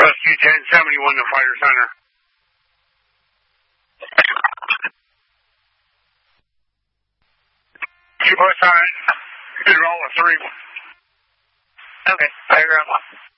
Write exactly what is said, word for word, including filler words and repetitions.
Rescue ten seventy-one to Fire Center. Keep us on it. Good roll of three. Okay, fire ground.